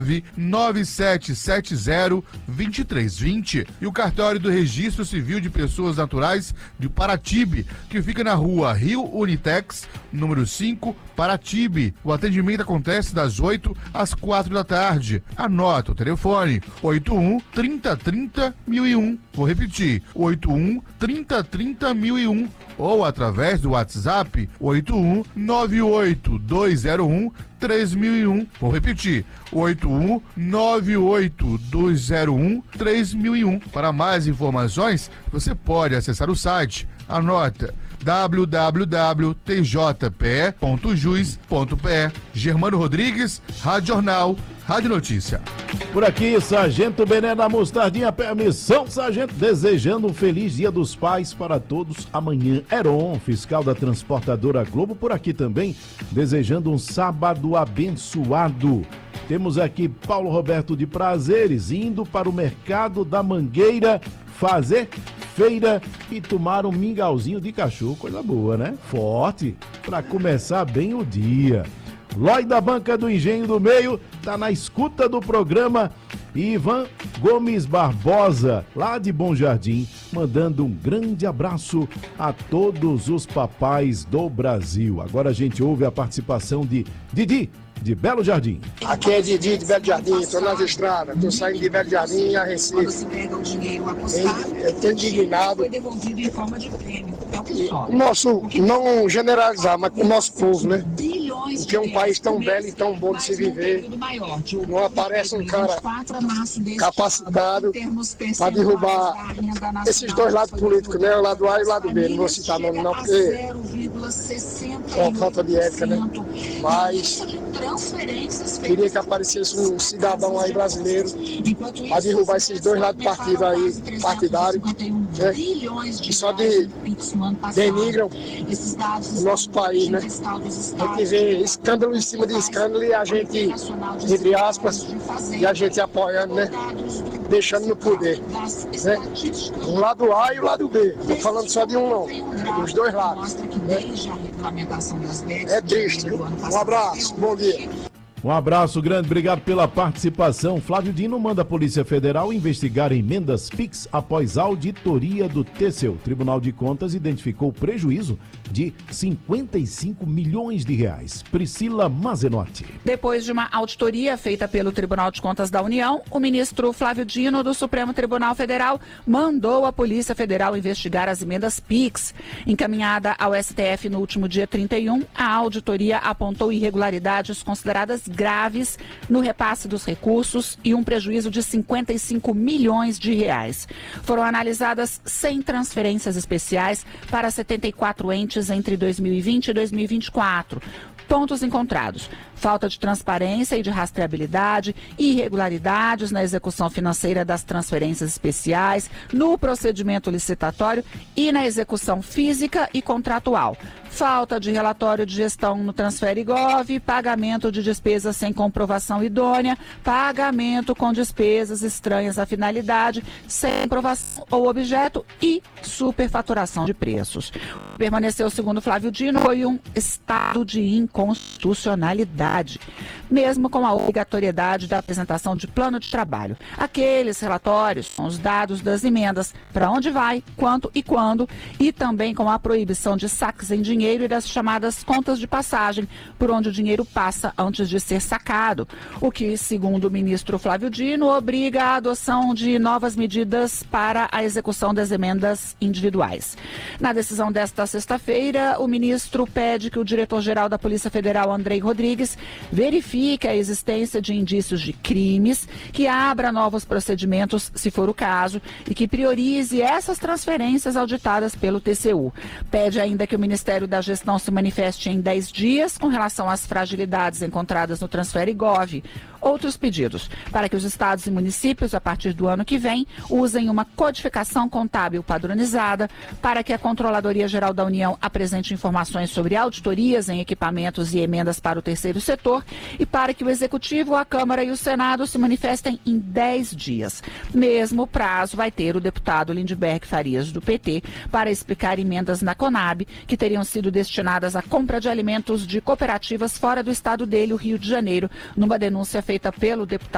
99770-2320 e o cartório do Registro Civil de Pessoas Naturais de Paratibe, que fica na rua Rio Unitex, número 5, Paratibe. O atendimento acontece das 8 às 4 da tarde. Anota o telefone: 81-3030-1001. Vou repetir: 81-3030-1001 ou através do WhatsApp 81-98-201-3001. Vou repetir: 81-98-201-3001. Para mais informações, você pode acessar o site. Anota: www.tjpe.jus.pe. Germano Rodrigues, Rádio Jornal, Rádio Notícia. Por aqui, Sargento Bené da Mostardinha, permissão, Sargento, desejando um feliz Dia dos Pais para todos amanhã. Heron, fiscal da transportadora Globo, por aqui também, desejando um sábado abençoado. Temos aqui Paulo Roberto de Prazeres, indo para o Mercado da Mangueira fazer feira e tomar um mingauzinho de cachorro, coisa boa, né? Forte, para começar bem o dia. Lói da Banca do Engenho do Meio tá na escuta do programa. Ivan Gomes Barbosa, lá de Bom Jardim, mandando um grande abraço a todos os papais do Brasil. Agora a gente ouve a participação de Didi, de Belo Jardim. Aqui é Didi de Belo Jardim, estou nas estradas, estou saindo de Belo Jardim a Recife. Eu estou indignado. O nosso, não generalizar, mas com o nosso povo, né? Porque é um país tão belo e tão bom de se viver. Não aparece um cara capacitado para derrubar esses dois lados políticos, né? O lado A e o lado B. Não vou citar nome não, porque é uma falta de ética, né? Mas queria que aparecesse um cidadão aí brasileiro para derrubar esses dois lados partidários, né? E só denigram o nosso país, né? A gente vê escândalo em cima de escândalo e a gente, entre aspas, e a gente apoiando, né? Deixando no poder, né? O lado A e o lado B. Não tô falando só de um não, dos dois lados, né? É triste. Um abraço, bom dia. Um abraço grande, obrigado pela participação. Flávio Dino manda a Polícia Federal investigar emendas PIX após auditoria do TCU. O Tribunal de Contas identificou prejuízo de 55 milhões de reais. Priscila Mazenotti. Depois de uma auditoria feita pelo Tribunal de Contas da União, o ministro Flávio Dino do Supremo Tribunal Federal mandou a Polícia Federal investigar as emendas PIX. Encaminhada ao STF no último dia 31, a auditoria apontou irregularidades consideradas graves no repasse dos recursos e um prejuízo de 55 milhões de reais. Foram analisadas 100 transferências especiais para 74 entes entre 2020 e 2024. Pontos encontrados: falta de transparência e de rastreabilidade, irregularidades na execução financeira das transferências especiais, no procedimento licitatório e na execução física e contratual. Falta de relatório de gestão no Transfere-Gov, pagamento de despesas sem comprovação idônea, pagamento com despesas estranhas à finalidade, sem comprovação ou objeto e superfaturação de preços. Permaneceu, segundo Flávio Dino, foi um estado de inconstitucionalidade, mesmo com a obrigatoriedade da apresentação de plano de trabalho. Aqueles relatórios com os dados das emendas, para onde vai, quanto e quando, e também com a proibição de saques em dinheiro e das chamadas contas de passagem, por onde o dinheiro passa antes de ser sacado, o que, segundo o ministro Flávio Dino, obriga a adoção de novas medidas para a execução das emendas individuais. Na decisão desta sexta-feira, o ministro pede que o diretor-geral da Polícia Federal, Andrei Rodrigues, verifique a existência de indícios de crimes, que abra novos procedimentos, se for o caso, e que priorize essas transferências auditadas pelo TCU. Pede ainda que o Ministério da Gestão se manifeste em 10 dias com relação às fragilidades encontradas no Transfere-Gov. Outros pedidos: para que os estados e municípios, a partir do ano que vem, usem uma codificação contábil padronizada, para que a Controladoria Geral da União apresente informações sobre auditorias em equipamentos e emendas para o terceiro setor e para que o Executivo, a Câmara e o Senado se manifestem em 10 dias. Mesmo prazo vai ter o deputado Lindbergh Farias, do PT, para explicar emendas na Conab que teriam sido destinadas à compra de alimentos de cooperativas fora do estado dele, o Rio de Janeiro, numa denúncia feita pelo deputado